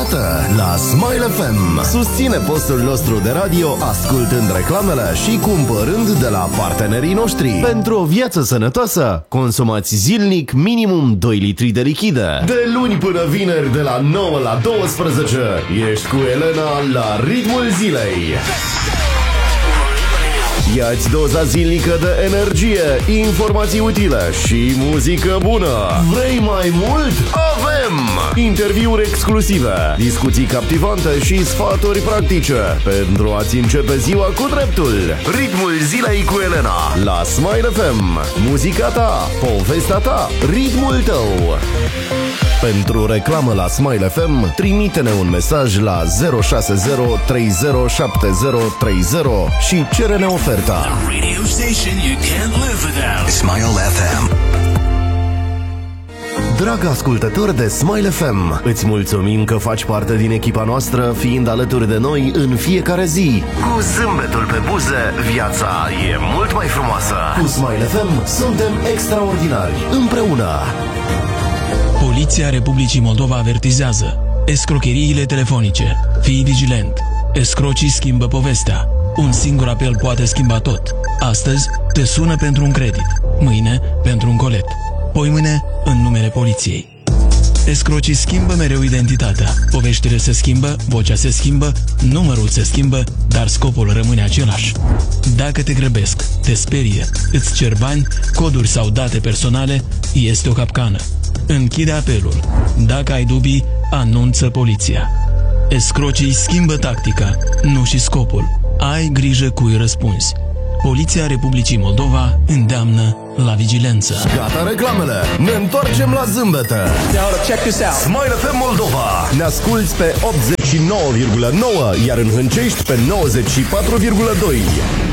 dată la Smile FM. Susține postul nostru de radio ascultând reclamele și cumpărând de la partenerii noștri. Pentru o viață sănătoasă, consumați zilnic minimum 2 litri de lichidă. De luni până vineri, de la 9 la 12, ești cu Elena la Ritmul Zilei. Ia-ți doza zilnică de energie, informații utile și muzică bună. Vrei mai mult? Avem! Interviuri exclusive, discuții captivante și sfaturi practice pentru a-ți începe ziua cu dreptul. Ritmul Zilei cu Elena la Smile FM. Muzica ta, povestea ta, ritmul tău. Pentru reclamă la Smile FM, trimite-ne un mesaj la 060 307030 și cere-ne oferta. Radio station you can't live without. Smile FM. Dragă ascultător de Smile FM, îți mulțumim că faci parte din echipa noastră, fiind alături de noi în fiecare zi. Cu zâmbetul pe buze, viața e mult mai frumoasă. Cu Smile FM suntem extraordinari, împreună. Poliția Republicii Moldova avertizează: escrocheriile telefonice. Fii vigilent. Escrocii schimbă povestea. Un singur apel poate schimba tot. Astăzi te sună pentru un credit, mâine pentru un colet, poimâine în numele poliției. Escrocii schimbă mereu identitatea. Poveștile se schimbă, vocea se schimbă, numărul se schimbă, dar scopul rămâne același. Dacă te grăbesc, te sperie, îți cer bani, coduri sau date personale, este o capcană. Închide apelul. Dacă ai dubii, anunță poliția. Escrocii schimbă tactica, nu și scopul. Ai grijă cui răspunzi. Poliția Republicii Moldova îndeamnă la vigilență. Gata reclamele, ne întoarcem la zâmbete. Check this out. Smile FM Moldova. Ne asculți pe 89,9, iar în Hâncești pe 94,2.